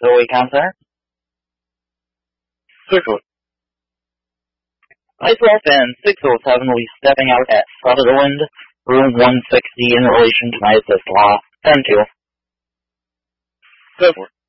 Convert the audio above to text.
Zoe concert. Switzerland. Myself and 607 will be stepping out at Sutherland, room 160 in relation to my assist law. Turn 2. Switzerland.